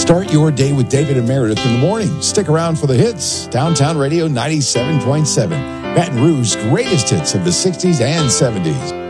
Start your day with David and Meredith in the morning. Stick around for the hits. Downtown Radio 97.7. Baton Rouge's greatest hits of the 60s and 70s.